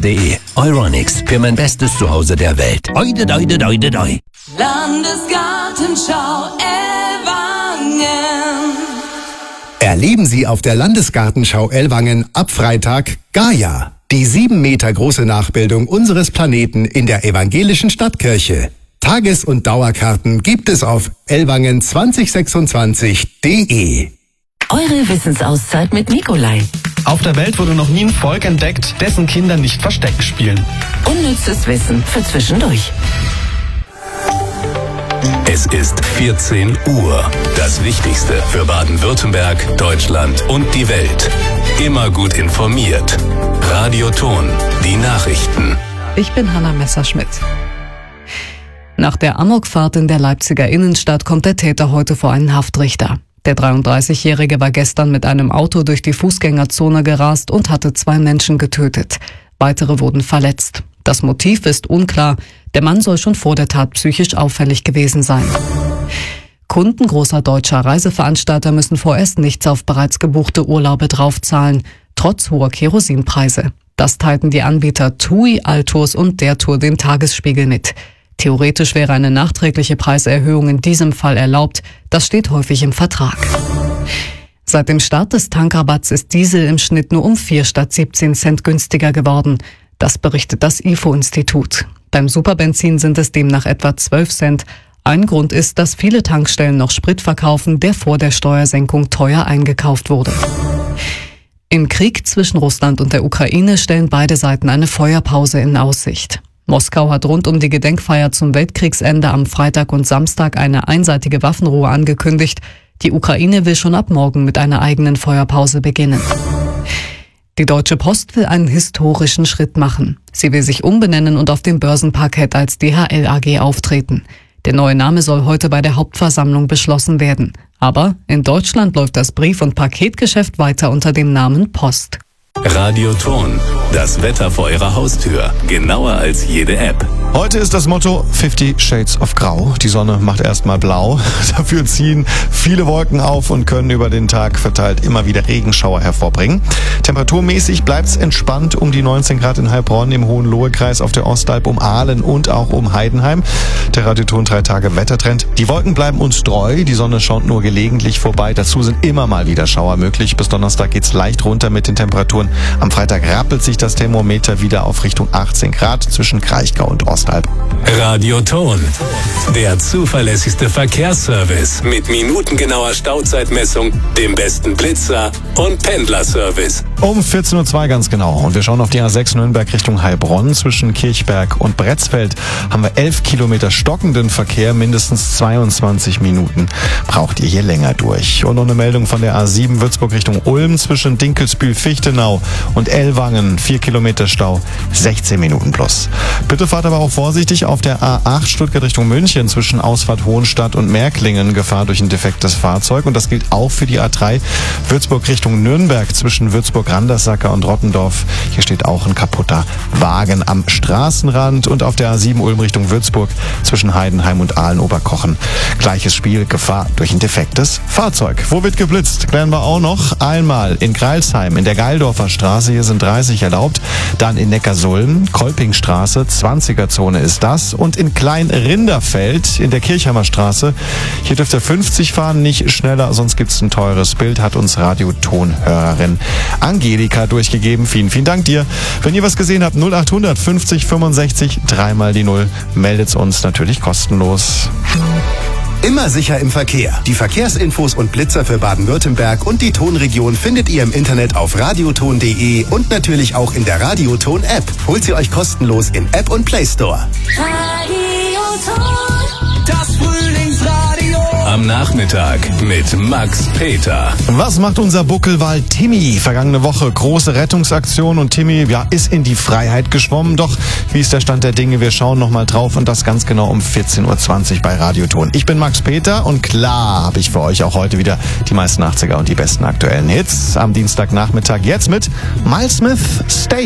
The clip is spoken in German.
Euronics.de. Euronics, für mein bestes Zuhause der Welt. Oide, doide, doide, doi. Landesgartenschau Ellwangen. Erleben Sie auf der Landesgartenschau Ellwangen ab Freitag Gaia, die 7 Meter große Nachbildung unseres Planeten in der evangelischen Stadtkirche. Tages- und Dauerkarten gibt es auf ellwangen2026.de. Eure Wissensauszeit mit Nikolai. Auf der Welt wurde noch nie ein Volk entdeckt, dessen Kinder nicht Versteck spielen. Unnützes Wissen für zwischendurch. Es ist 14 Uhr. Das Wichtigste für Baden-Württemberg, Deutschland und die Welt. Immer gut informiert. Radio Ton, die Nachrichten. Ich bin Hanna Messerschmidt. Nach der Amokfahrt in der Leipziger Innenstadt kommt der Täter heute vor einen Haftrichter. Der 33-Jährige war gestern mit einem Auto durch die Fußgängerzone gerast und hatte 2 Menschen getötet. Weitere wurden verletzt. Das Motiv ist unklar. Der Mann soll schon vor der Tat psychisch auffällig gewesen sein. Kunden großer deutscher Reiseveranstalter müssen vorerst nichts auf bereits gebuchte Urlaube draufzahlen, trotz hoher Kerosinpreise. Das teilten die Anbieter TUI, Altours und der Tour dem Tagesspiegel mit. Theoretisch wäre eine nachträgliche Preiserhöhung in diesem Fall erlaubt. Das steht häufig im Vertrag. Seit dem Start des Tankrabatts ist Diesel im Schnitt nur um 4 statt 17 Cent günstiger geworden. Das berichtet das IFO-Institut. Beim Superbenzin sind es demnach etwa 12 Cent. Ein Grund ist, dass viele Tankstellen noch Sprit verkaufen, der vor der Steuersenkung teuer eingekauft wurde. Im Krieg zwischen Russland und der Ukraine stellen beide Seiten eine Feuerpause in Aussicht. Moskau hat rund um die Gedenkfeier zum Weltkriegsende am Freitag und Samstag eine einseitige Waffenruhe angekündigt. Die Ukraine will schon ab morgen mit einer eigenen Feuerpause beginnen. Die Deutsche Post will einen historischen Schritt machen. Sie will sich umbenennen und auf dem Börsenparkett als DHL AG auftreten. Der neue Name soll heute bei der Hauptversammlung beschlossen werden. Aber in Deutschland läuft das Brief- und Paketgeschäft weiter unter dem Namen Post. Radio Ton, das Wetter vor Ihrer Haustür. Genauer als jede App. Heute ist das Motto 50 Shades of Grau. Die Sonne macht erstmal blau. Dafür ziehen viele Wolken auf und können über den Tag verteilt immer wieder Regenschauer hervorbringen. Temperaturmäßig bleibt's entspannt um die 19 Grad in Heilbronn, im Hohenlohe-Kreis, auf der Ostalb, um Aalen und auch um Heidenheim. Der Radio Ton 3 Tage Wettertrend. Die Wolken bleiben uns treu. Die Sonne schaut nur gelegentlich vorbei. Dazu sind immer mal wieder Schauer möglich. Bis Donnerstag geht's leicht runter mit den Temperaturen. Am Freitag rappelt sich das Thermometer wieder auf Richtung 18 Grad zwischen Kraichgau und Ostalb. Radio Ton, der zuverlässigste Verkehrsservice mit minutengenauer Stauzeitmessung, dem besten Blitzer und Pendlerservice. Um 14.02 Uhr ganz genau. Und wir schauen auf die A6 Nürnberg Richtung Heilbronn. Zwischen Kirchberg und Bretzfeld haben wir 11 Kilometer stockenden Verkehr. Mindestens 22 Minuten braucht ihr hier länger durch. Und noch eine Meldung von der A7 Würzburg Richtung Ulm. Zwischen Dinkelsbühl-Fichtenau und Ellwangen 4 Kilometer Stau, 16 Minuten plus. Bitte fahrt aber auch vorsichtig auf der A8 Stuttgart Richtung München. Zwischen Ausfahrt Hohenstadt und Märklingen Gefahr durch ein defektes Fahrzeug. Und das gilt auch für die A3 Würzburg Richtung Nürnberg. Zwischen Würzburg-Randersacker und Rottendorf. Hier steht auch ein kaputter Wagen am Straßenrand. Und auf der A7 Ulm Richtung Würzburg zwischen Heidenheim und Aalen-Oberkochen. Gleiches Spiel, Gefahr durch ein defektes Fahrzeug. Wo wird geblitzt? Klären wir auch noch. Einmal in Greilsheim in der Geildorfer Straße. Hier sind 30 erlaubt. Dann in Neckarsulm, Kolpingstraße, 20er-Zone ist das. Und in Klein-Rinderfeld in der Kirchheimer Straße. Hier dürft ihr 50 fahren, nicht schneller, sonst gibt's ein teures Bild, hat uns Radiotonhörerin Angelika durchgegeben. Vielen, vielen Dank dir. Wenn ihr was gesehen habt, 0800 50 65 3 mal die 0. Meldet's uns natürlich kostenlos. Immer sicher im Verkehr. Die Verkehrsinfos und Blitzer für Baden-Württemberg und die Tonregion findet ihr im Internet auf radioton.de und natürlich auch in der Radioton-App. Holt sie euch kostenlos in App und Play Store. Radioton, das Frühlingsradio. Am Nachmittag mit Max Peter. Was macht unser Buckelwal Timmy? Vergangene Woche große Rettungsaktion und Timmy ist in die Freiheit geschwommen. Doch wie ist der Stand der Dinge? Wir schauen nochmal drauf und das ganz genau um 14.20 Uhr bei Radioton. Ich bin Max Peter und klar habe ich für euch auch heute wieder die meisten 80er und die besten aktuellen Hits. Am Dienstagnachmittag jetzt mit Miles Smith, Stay.